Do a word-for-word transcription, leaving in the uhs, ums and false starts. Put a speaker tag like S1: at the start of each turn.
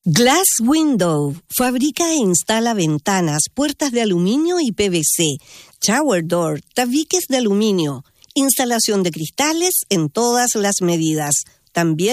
S1: Glass Window fabrica e instala ventanas, puertas de aluminio y P V C, shower door, tabiques de aluminio, instalación de cristales en todas las medidas. También